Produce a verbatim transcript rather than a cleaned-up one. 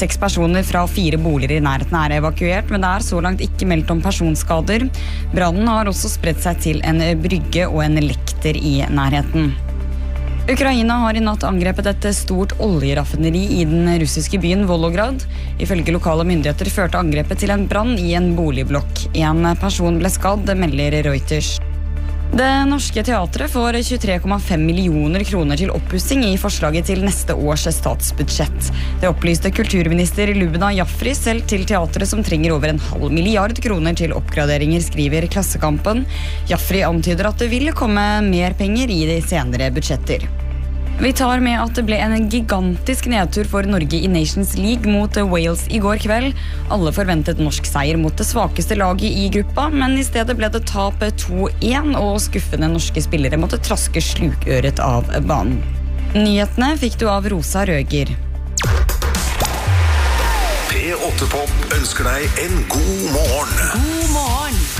Seks personer fra fire boliger i nærheten er evakuert, men det er så langt ikke meldt om personskader. Brannen har også spredt seg til en brygge og en lekter i nærheten. Ukraina har i natt angrepet et stort oljeraffineri i den russiske byen Volgograd. Ifølge lokale myndigheter førte angrepet til en brann i en boligblokk. En person ble skadd, melder Reuters. Det norske teatret får tjuetre komma fem millioner kroner til oppussing i forslaget til neste års statsbudsjett. Det opplyste kulturminister Lubna Jafri selv til teatret som trenger over en halv milliard kroner til oppgraderinger, skriver Klassekampen. Jafri antyder at det vil komme mer penger i de senere budsjetter. Vi tar med at det ble en gigantisk nedtur for Norge i Nations League mot Wales i går kveld. Alle forventet norsk seier mot det svakeste laget i gruppa, men i stedet ble det tap to en, og skuffende norske spillere måtte traske slukøret av banen. Nyhetene fikk du av Rosa Røger. P åtte Pop ønsker deg en god morgen.